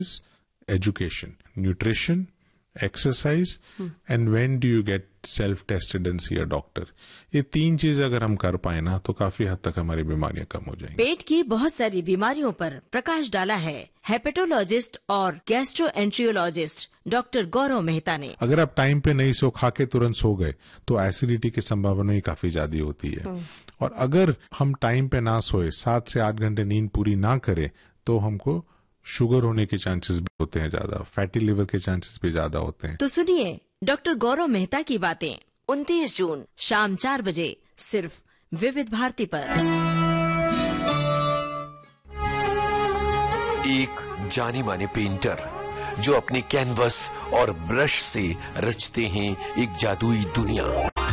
education, nutrition, exercise, and when do you get self-tested and see a doctor. ये 3 चीज अगर हम कर पाए ना तो काफी हद तक हमारी बीमारियां कम हो जाएंगी। पेट की बहुत सारी बीमारियों पर प्रकाश डाला है हेपेटोलॉजिस्ट और गैस्ट्रोएंट्रियोलॉजिस्ट डॉक्टर गौरव मेहता ने। अगर आप टाइम पे नहीं सो खा के तुरंत सो गए तो एसिडिटी की संभावना ही काफी ज्यादा होती है। और अगर हम टाइम पे ना सोए, 7 से 8 घंटे नींद पूरी ना करें, तो हमको शुगर होने के चांसेस भी होते हैं ज्यादा, फैटी लिवर के चांसेस भी ज्यादा होते हैं। तो सुनिए डॉक्टर गौरव मेहता की बातें 29 जून शाम 4 बजे सिर्फ विविध भारती पर। एक जाने माने पेंटर जो अपने कैनवस और ब्रश से रचते हैं एक जादुई दुनिया,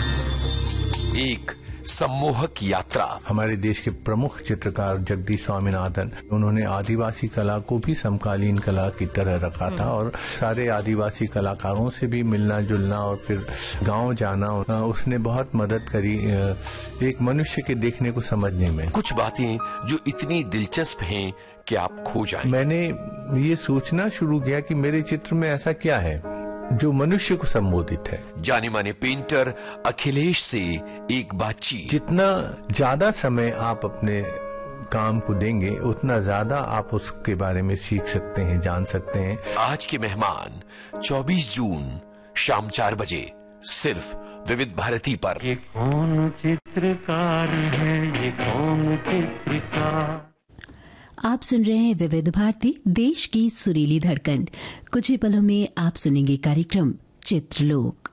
एक सम्मोहक यात्रा। हमारे देश के प्रमुख चित्रकार जगदीश स्वामीनाथन, उन्होंने आदिवासी कला को भी समकालीन कला की तरह रखा था और सारे आदिवासी कलाकारों से भी मिलना जुलना और फिर गांव जाना, उसने बहुत मदद करी एक मनुष्य के देखने को समझने में। कुछ बातें जो इतनी दिलचस्प हैं कि आप खो जाएं। मैंने ये सोचना शुरू किया कि मेरे चित्र में ऐसा क्या है जो मनुष्य को संबोधित है। जाने माने पेंटर अखिलेश से एक बातचीत। जितना ज्यादा समय आप अपने काम को देंगे उतना ज्यादा आप उसके बारे में सीख सकते हैं, जान सकते हैं। आज के मेहमान 24 जून शाम 4 बजे सिर्फ विविध भारती पर। ये कौन चित्रकार है, ये कौन चित्रकार। आप सुन रहे हैं विविध भारती, देश की सुरीली धड़कन। कुछ ही पलों में आप सुनेंगे कार्यक्रम चित्रलोक।